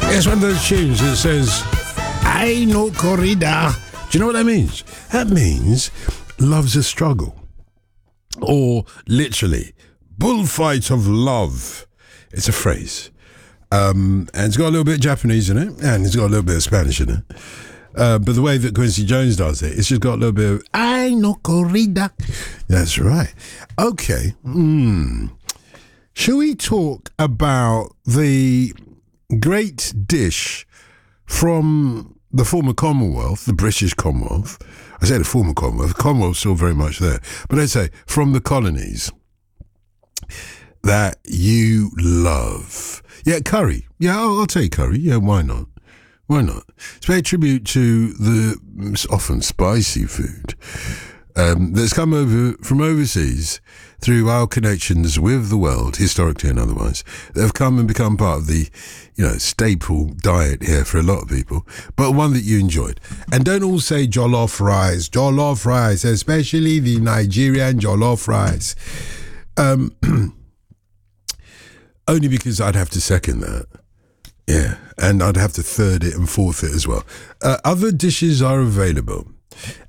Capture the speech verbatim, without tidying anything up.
It's one of those tunes that says, I no corrida. Do you know what that means? That means love's a struggle. Or literally, bullfight of love. It's a phrase. Um, and it's got a little bit of Japanese in it, and it's got a little bit of Spanish in it. Uh, but the way that Quincy Jones does it, it's just got a little bit of, I no corrida. That's right. Okay. Hmm. Shall we talk about the great dish from the former Commonwealth, the British Commonwealth? I say the former Commonwealth. The Commonwealth's still very much there. But I say from the colonies that you love. Yeah, curry. Yeah, I'll, I'll take curry. Yeah, why not? Why not? It's paid tribute to the often spicy food um, that's come over from overseas through our connections with the world, historically and otherwise, that have come and become part of the, you know, staple diet here for a lot of people, but one that you enjoyed. And don't all say jollof rice, jollof rice, especially the Nigerian jollof rice. Um, only because I'd have to second that. Yeah, and I'd have to third it and fourth it as well. Uh, other dishes are available.